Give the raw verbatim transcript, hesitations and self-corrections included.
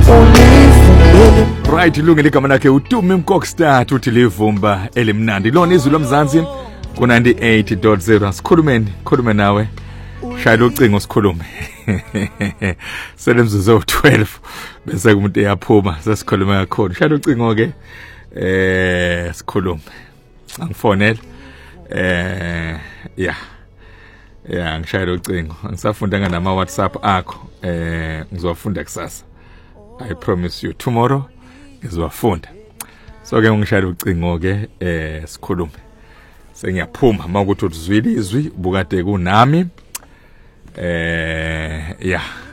Right, ilungile igama lakhe uTumi Mkokstar uthi livumba elimnandi lona izwi lomzansi ku ninety-eight point zero. Sikhulumeni, khulume nawe. Shaya ucingo sikhulume. Selemzuzu twelve bese kumuntu eyaphuma sesikhuluma kakhulu. Shaya ucingo ke eh sikhulume. Angifonela. Eh yeah. Yeah, ngishaya ucingo. Angisafunda ngama WhatsApp akho. Eh ngizofunda kusasa. I promise you tomorrow ngizofunda. So ke ngishaya ucingo ke eh sikhulume. Sengiyaphuma mawukuthi uzwile izwi bukade kunami. Eh yeah.